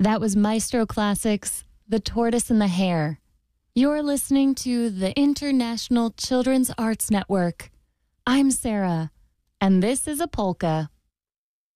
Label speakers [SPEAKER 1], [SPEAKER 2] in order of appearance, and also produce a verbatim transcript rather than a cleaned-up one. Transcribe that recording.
[SPEAKER 1] That was Maestro Classics, The Tortoise and the Hare. You're listening to the International Children's Arts Network. I'm Sarah, and this is a polka.